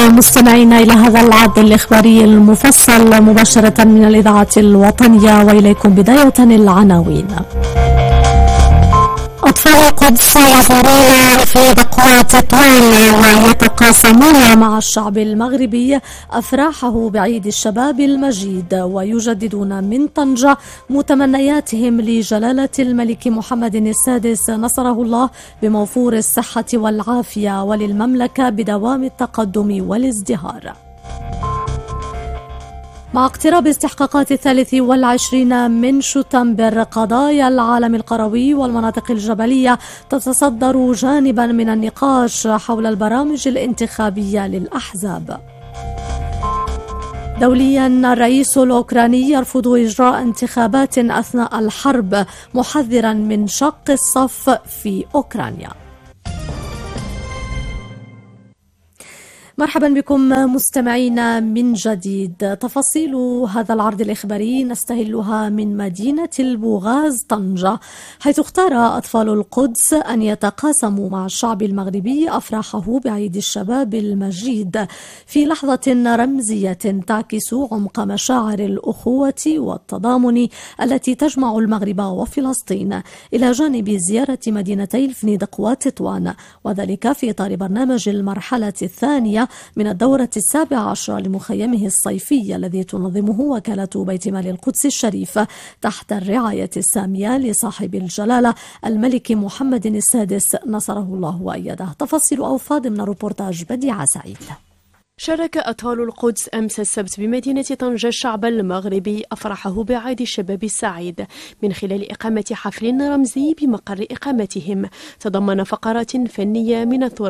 مستمعينا إلى هذا العرض الإخباري المفصل مباشرة من الإذاعة الوطنية، وإليكم بداية العناوين. أطفال القدس يثورون في بقوة تطوان ويتقاسمون مع الشعب المغربي أفراحه بعيد الشباب المجيد، ويجددون من طنجة متمنياتهم لجلالة الملك محمد السادس نصره الله بموفور الصحة والعافية، وللمملكة بدوام التقدم والازدهار. مع اقتراب استحقاقات 23 من شتنبر، قضايا العالم القروي والمناطق الجبلية تتصدر جانبا من النقاش حول البرامج الانتخابية للأحزاب. دوليا، الرئيس الأوكراني يرفض إجراء انتخابات أثناء الحرب، محذرا من شق الصف في أوكرانيا. مرحبا بكم مستمعينا من جديد. تفاصيل هذا العرض الإخباري نستهلها من مدينة البوغاز طنجة، حيث اختار أطفال القدس أن يتقاسموا مع الشعب المغربي أفراحه بعيد الشباب المجيد في لحظة رمزية تعكس عمق مشاعر الأخوة والتضامن التي تجمع المغرب وفلسطين، إلى جانب زيارة مدينتي الفنيدق وتطوان، وذلك في إطار برنامج المرحلة الثانية من الدورة 17 لمخيمه الصيفي الذي تنظمه وكالة بيت مال القدس الشريف تحت الرعاية السامية لصاحب الجلالة الملك محمد السادس نصره الله وأيده. تفاصيل أوفى من روبورتاج بديعة سعيد. شارك أطفال القدس أمس السبت بمدينة طنجة الشعب المغربي أفراحه بعيد الشباب السعيد من خلال إقامة حفل رمزي بمقر إقامتهم تضمن فقرات فنية من التراث